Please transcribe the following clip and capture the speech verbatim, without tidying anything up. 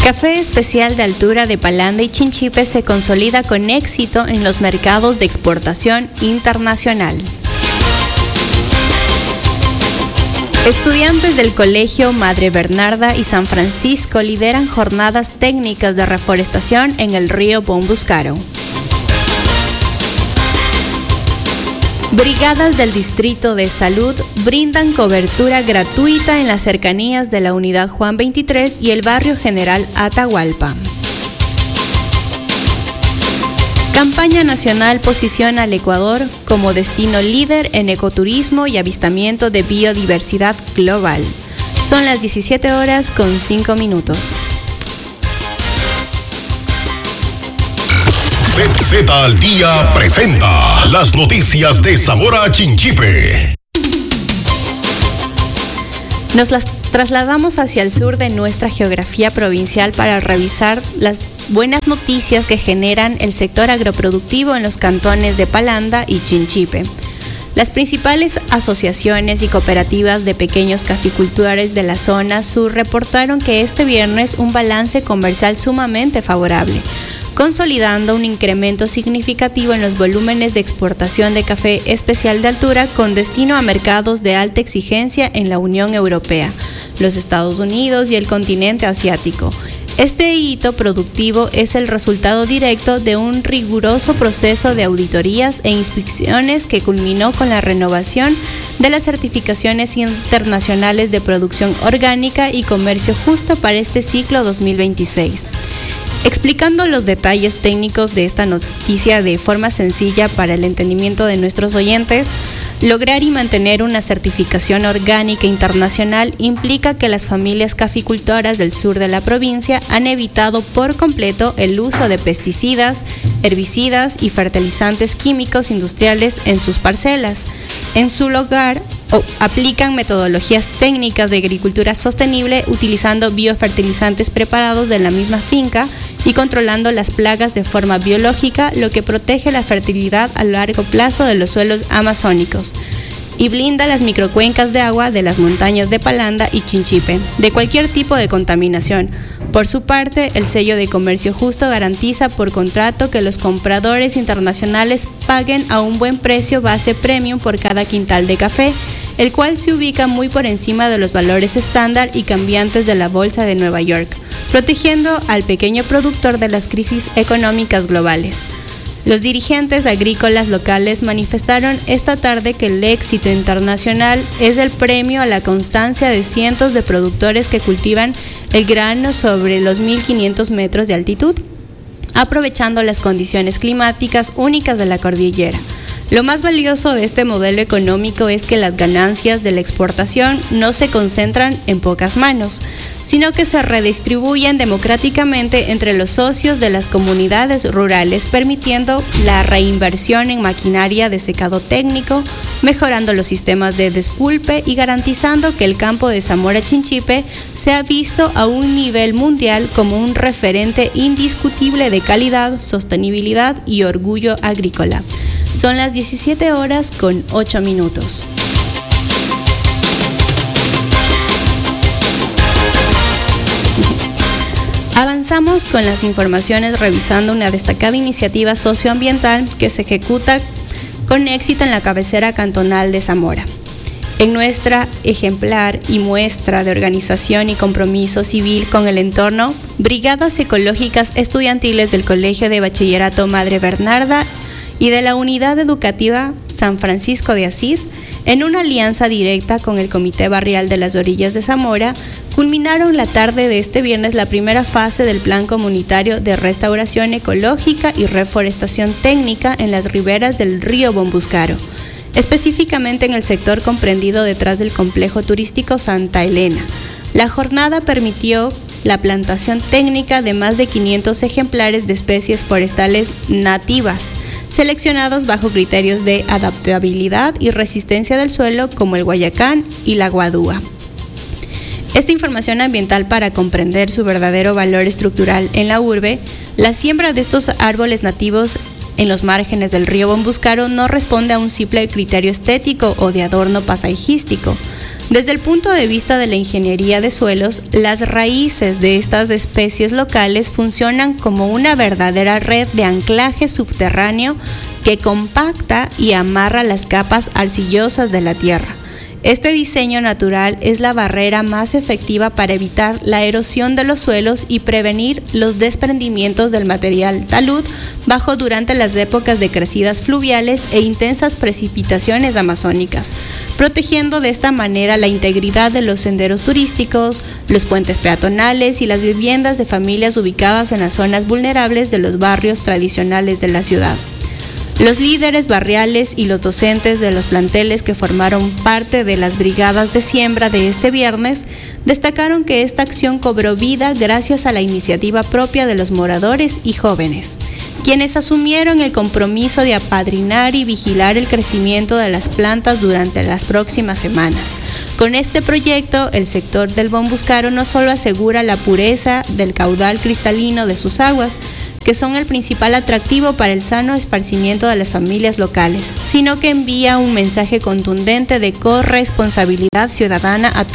Café especial de altura de Palanda y Chinchipe se consolida con éxito en los mercados de exportación internacional. Estudiantes del Colegio Madre Bernarda y San Francisco lideran jornadas técnicas de reforestación en el río Bombuscaro. Brigadas del Distrito de Salud brindan cobertura gratuita en las cercanías de la Unidad Juan veintitrés y el barrio General Atahualpa. Campaña nacional posiciona al Ecuador como destino líder en ecoturismo y avistamiento de biodiversidad global. Son las diecisiete horas con cinco minutos. Z al Día presenta las noticias de Zamora Chinchipe. Nos las trasladamos hacia el sur de nuestra geografía provincial para revisar las buenas noticias que generan el sector agroproductivo en los cantones de Palanda y Chinchipe. Las principales asociaciones y cooperativas de pequeños caficultores de la zona sur reportaron que este viernes un balance comercial sumamente favorable, consolidando un incremento significativo en los volúmenes de exportación de café especial de altura con destino a mercados de alta exigencia en la Unión Europea, los Estados Unidos y el continente asiático. Este hito productivo es el resultado directo de un riguroso proceso de auditorías e inspecciones que culminó con la renovación de las certificaciones internacionales de producción orgánica y comercio justo para este ciclo dos mil veintiséis. Explicando los detalles técnicos de esta noticia de forma sencilla para el entendimiento de nuestros oyentes, lograr y mantener una certificación orgánica internacional implica que las familias caficultoras del sur de la provincia han evitado por completo el uso de pesticidas, herbicidas y fertilizantes químicos industriales en sus parcelas. En su lugar, o aplican metodologías técnicas de agricultura sostenible utilizando biofertilizantes preparados de la misma finca y controlando las plagas de forma biológica, lo que protege la fertilidad a largo plazo de los suelos amazónicos y blinda las microcuencas de agua de las montañas de Palanda y Chinchipe de cualquier tipo de contaminación. Por su parte, el sello de comercio justo garantiza por contrato que los compradores internacionales paguen a un buen precio base premium por cada quintal de café, el cual se ubica muy por encima de los valores estándar y cambiantes de la Bolsa de Nueva York, protegiendo al pequeño productor de las crisis económicas globales. Los dirigentes agrícolas locales manifestaron esta tarde que el éxito internacional es el premio a la constancia de cientos de productores que cultivan el grano sobre los mil quinientos metros de altitud, aprovechando las condiciones climáticas únicas de la cordillera. Lo más valioso de este modelo económico es que las ganancias de la exportación no se concentran en pocas manos, sino que se redistribuyen democráticamente entre los socios de las comunidades rurales, permitiendo la reinversión en maquinaria de secado técnico, mejorando los sistemas de despulpe y garantizando que el campo de Zamora Chinchipe sea visto a un nivel mundial como un referente indiscutible de calidad, sostenibilidad y orgullo agrícola. Son las diecisiete horas con ocho minutos. Avanzamos con las informaciones revisando una destacada iniciativa socioambiental que se ejecuta con éxito en la cabecera cantonal de Zamora. En nuestra ejemplar y muestra de organización y compromiso civil con el entorno, Brigadas Ecológicas Estudiantiles del Colegio de Bachillerato Madre Bernarda y de la Unidad Educativa San Francisco de Asís, en una alianza directa con el Comité Barrial de las Orillas de Zamora, culminaron la tarde de este viernes la primera fase del Plan Comunitario de Restauración Ecológica y Reforestación Técnica en las riberas del río Bombuscaro, específicamente en el sector comprendido detrás del complejo turístico Santa Elena. La jornada permitió la plantación técnica de más de quinientos ejemplares de especies forestales nativas, seleccionados bajo criterios de adaptabilidad y resistencia del suelo como el guayacán y la guadúa. Esta información ambiental para comprender su verdadero valor estructural en la urbe, la siembra de estos árboles nativos en los márgenes del río Bombuscaro no responde a un simple criterio estético o de adorno paisajístico. Desde el punto de vista de la ingeniería de suelos, las raíces de estas especies locales funcionan como una verdadera red de anclaje subterráneo que compacta y amarra las capas arcillosas de la tierra. Este diseño natural es la barrera más efectiva para evitar la erosión de los suelos y prevenir los desprendimientos del material talud bajo durante las épocas de crecidas fluviales e intensas precipitaciones amazónicas, protegiendo de esta manera la integridad de los senderos turísticos, los puentes peatonales y las viviendas de familias ubicadas en las zonas vulnerables de los barrios tradicionales de la ciudad. Los líderes barriales y los docentes de los planteles que formaron parte de las brigadas de siembra de este viernes destacaron que esta acción cobró vida gracias a la iniciativa propia de los moradores y jóvenes, quienes asumieron el compromiso de apadrinar y vigilar el crecimiento de las plantas durante las próximas semanas. Con este proyecto, el sector del Bombuscaro no solo asegura la pureza del caudal cristalino de sus aguas, que son el principal atractivo para el sano esparcimiento de las familias locales, sino que envía un mensaje contundente de corresponsabilidad ciudadana a todos